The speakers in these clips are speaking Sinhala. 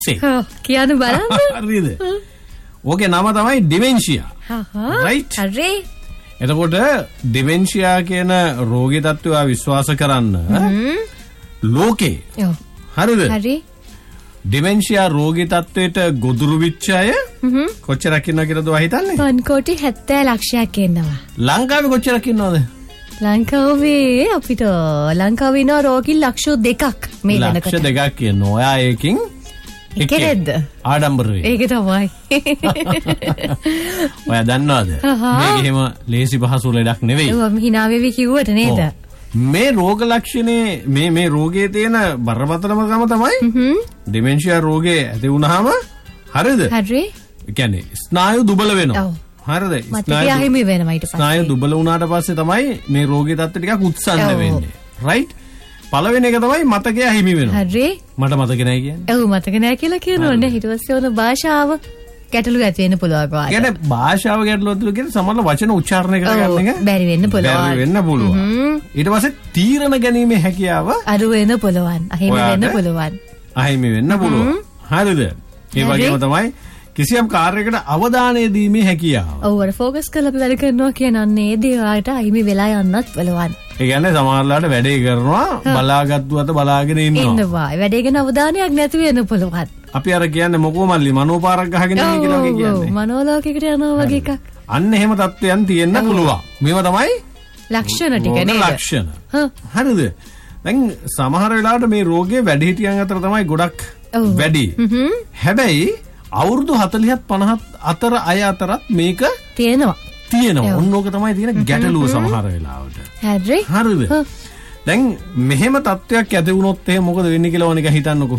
කියන්න බලන්න. හරිද? ඕකේ නම තමයි ඩිමෙන්ෂියා. රයිට්. හරි. එතකොට ඩිමෙන්ෂියා කියන රෝගී තත්ත්වය විශ්වාස කරන්න ලෝකේ. හරිද? හරි. ඩිමෙන්ෂියා රෝගී තත්ත්වයට ගොදුරු වෙච්ච අය කොච්චරක් ඉන්නවා කියලාද ඔයා හිතන්නේ? 1 කෝටි 70 ලක්ෂයක් ඉන්නවා. ලංකාවේ කොච්චරක් ඉන්නවද? ලංකාවේ අපිට ලංකාවේ ඉන්න රෝගී ලක්ෂ 2ක් මේ වෙනකොට. ලක්ෂ 2ක් කියනවා. ඔයා ඒකින් එකෙක්ද? ආඩම්බරේ. ඒක තමයි. ඔයා දන්නවද? මේක එහෙම ලේසි පහසු ලෙඩක් නෙවෙයි. ඔව් හිනා වෙවි කිව්වට නේද? මේ රෝග ලක්ෂණේ මේ රෝගයේ තියෙන බරපතලම කම තමයි ඩිමෙන්ෂියා රෝගේ ඇති වුණාම හරිද? හරි. ඒ කියන්නේ ස්නායු දුබල වෙනවා. හරිද? ස්නායු දුබල වුණාට පස්සේ තමයි මේ රෝගී තත්ත්වය ටිකක් උත්සන්න වෙන්නේ. රයිට්? පළවෙනි එක තමයි මතකය හිමි වෙනවා. හරි. මට මතක නැහැ කියන්නේ. ඔව් මතක නැහැ කියලා කියනෝනේ. ඊට පස්සේ ඕන භාෂාව ගැටලු ඇති වෙන්න පුළුවන් වාගේ. කියන්නේ භාෂාව ගැටලු ඇතුළු කියන සමහර වචන උච්චාරණය කරගන්න එක බැරි වෙන්න පුළුවන්. බැරි වෙන්න පුළුවන්. ඊට පස්සේ තීරණ ගැනීමේ හැකියාව අඩු වෙන්න පුළුවන්. අහිමි වෙන්න පුළුවන්. අහිමි වෙන්න පුළුවන්. හරිද? ඒ වගේම තමයි කිසියම් කාර්යයකට අවධානය දීමේ හැකියාව. ඔව් අර ફોකස් කරලා අපි වැඩ කරනවා කියනන්නේ දේවාට අහිමි වෙලා යන්නත් බලවන්. ඒ කියන්නේ සමහරලාට වැඩේ කරනවා බලාගත්තු අත බලාගෙන ඉන්නවා. වැඩේ ගැන අවධානයක් නැති වෙන්න පුළුවන්. අපි අර කියන්නේ මොකෝ මල්ලි මනෝපාරක් ගහගෙන ඉන්නේ කියලා කියන්නේ. ඔව් මනෝලෝකයකට යනවා වගේ එකක්. අන්න එහෙම තත්ත්වයන් තියෙන්න පුළුවන්. මේවා තමයි ලක්ෂණ ටික නේද? ලක්ෂණ. හරිද? දැන් සමහර වෙලාවට මේ රෝගයේ වැඩිහිටියන් අතර තමයි ගොඩක් වැඩි. හැබැයි අවුරුදු 40ත් 50ත් අතර අය අතරත් මේක තියෙනවා. ඔන්න ඕක තමයි තියෙන ගැටලුව සමහර වෙලාවට. හරි. හරිද? දැන් මෙහෙම තත්ත්වයක් ඇති වුණොත් එහෙනම් මොකද වෙන්නේ කියලා ඕනික හිතන්නකෝ.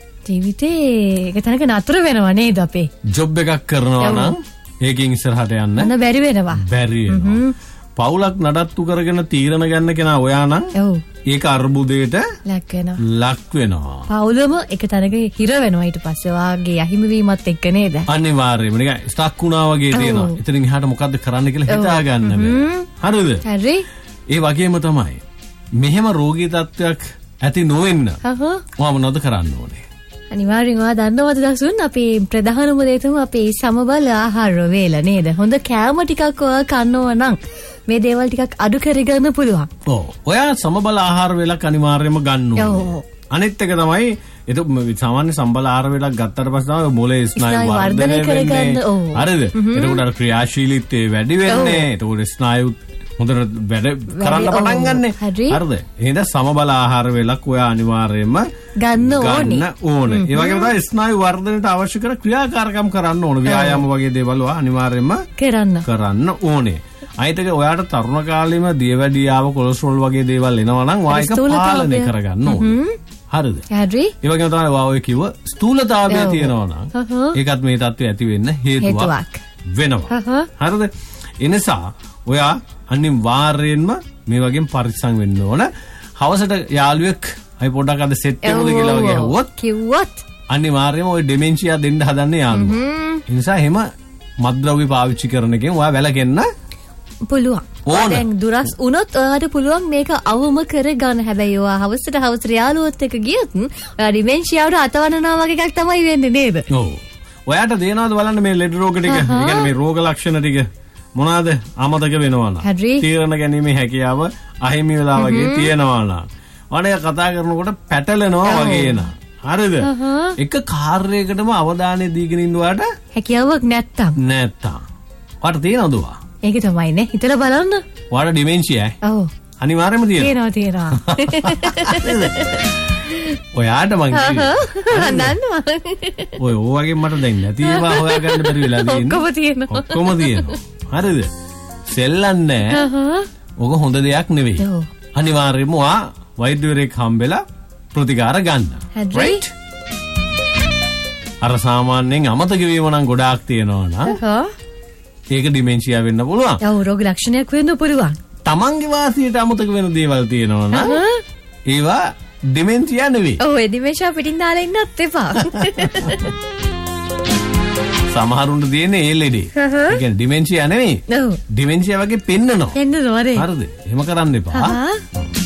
ජීවිතේ එක තැනක නතර වෙනවා නේද අපේ? ජොබ් එකක් කරනවා නම් ඒකෙන් ඉස්සරහට යන්න බැරි වෙනවා. බැරි වෙනවා. පවුලක් නඩත්තු කරගෙන තීරණ ගන්න කෙනා ඔයා නම් ඒක අර්බුදයට ලක් වෙනවා. පවුලම එක තැනක හිර වෙනවා ඊට පස්සේ වාගේ අහිමිවීමත් එක්ක නේද? අනිවාර්යයෙන්ම නිකන් ස්ටක් වුණා වගේ තියෙනවා. එතනින් එහාට මොකද්ද කරන්න කියලා හිතා ගන්න බෑ. හරිද? හරි. ඒ වගේම තමයි මෙහෙම රෝගී තත්ත්වයක් ඇති නොවෙන්න ඔයා මොනවද කරන්න ඕනේ? අනිවාර්යෙන් ඔයා දන්නවද දසුන් අපේ ප්‍රධානම දේ තමයි අපේ සමබල ආහාර වේල නේද? හොඳ කෑම ටිකක් ඔයා කනවා නම් මේ දේවල් ටිකක් අඩු කරගන්න පුළුවන්. ඔව්. ඔයා සමබල ආහාර වේලක් අනිවාර්යයෙන්ම ගන්න ඕනේ. අනිත් එක තමයි සාමාන්‍ය සම්බල ආහාර වේලක් ගත්තට පස්සේ තමයි මොලේ ස්නායු වර්ධනය වෙන්නේ. හරිද? එතකොට අර ක්‍රියාශීලීත්වය වැඩි වෙන්නේ. එතකොට ස්නායු හොඳට වැඩ කරන්න පටන් ගන්න. හරිද? එහෙනම් සමබල ආහාර වේලක් ඔයා අනිවාර්යයෙන්ම ගන්න ඕනේ. ඒ වගේම තමයි ස්නායු වර්ධනයට අවශ්‍ය කරන ක්‍රියාකාරකම් කරන්න ඕනේ. ව්‍යායාම වගේ දේවල් ඔයා අනිවාර්යයෙන්ම කරන්න ඕනේ. අයිතක ඔයාට තරුණ කාලෙම දියවැඩියාව කොලෙස්ටරෝල් වගේ දේවල් එනවා නම් ඔයා ඒක පාලනය කරගන්න ඕනේ. හරිද? හරි. ඒ වගේම තමයි ඔයා ඔය කිව්ව ස්ථූලතාවය තියෙනවා නම් ඒකත් මේ තත්ත්වය ඇති වෙන්න හේතුවක් වෙනවා. හරිද? ඒ නිසා ඔයා අනිවාර්යයෙන්ම මේ වගේ පරිස්සම් වෙන්න ඕන. හවසට යාළුවෙක් අයි පොඩක් අද සෙට් වෙමුද කියලා වගේ කිව්වොත් අනිවාර්යයෙන්ම ඔය ඩිමෙන්ෂියා දෙන්න හදන්නේ යාළුවා. ඒ නිසා එහෙම මත්ද්‍රව්‍ය පාවිච්චි කරන එකෙන් ඔයා වැළකෙන්න පුළුවන්. දැන් දුරස් වුණොත් ඔයාට පුළුවන් මේක අවම කරගන්න. හැබැයි ඔයා හවසට යාළුවොත් එක්ක ගියොත් ඔයා ඩිමෙන්ෂියාවට අතවනවා වගේ එකක් තමයි වෙන්නේ නේද? ඔව්. ඔයාට දේනවද බලන්න මේ ලෙඩ රෝග ටික, ඒ කියන්නේ මේ රෝග ලක්ෂණ ටික මොනවාද අමතක වෙනවා නම් තීරණ ගැනීමේ හැකියාව අහිමි වෙලා වගේ තියෙනවා නම් අනේ කතා කරනකොට පැටලෙනවා වගේ නා. හරිද? එක කාර්යයකටම අවධානය දීගෙන ඉන්නවාට හැකියාවක් නැත්තම් ඔයාට තියෙනවද ඔයා? ඒක තමයිනේ. හිතලා බලන්න. ඔයාට ඩිමෙන්ෂියා? ඔව්. අනිවාර්යයෙන්ම තියෙනවා. ඔයාට මං දන්නවා. ඔය වගේ මට දැන් නැති ඒවා හොයාගන්න බැරි වෙලා තියෙනවා. ඔක්කොම තියෙනවා. හරිද? සෙල්ලන්නේ ඔක හොඳ දෙයක් නෙවෙයි. අනිවාර්යයෙන්ම ඔයා වෛද්‍යවරයෙක් හම්බෙලා ප්‍රතිකාර ගන්න. රයිට්? අර සාමාන්‍යයෙන් අමතක වීම නම් ගොඩාක් තියෙනවා නම් ඒක ඩිමෙන්ෂියා වෙන්න පුළුවන්. ඔව් රෝග ලක්ෂණයක් වෙන්න පුළුවන්. තමන්ගේ වාසියට අමතක වෙන දේවල් තියෙනවා නම් ඒවා ඩිමෙන්ෂියා නෙවෙයි. ඔව් ඒ ඩිමෙන්ෂියා පිටින් දාලා ඉන්නත් එපා. සමහරුන්ට තියෙන්නේ ඒ ලෙඩේ. ඒ කියන්නේ ඩිමෙන්ෂියා නෙවෙයි. ඔව්. ඩිමෙන්ෂියා වගේ පෙන්නනවා. පෙන්නනවා. හරිද? එහෙම කරන්න එපා.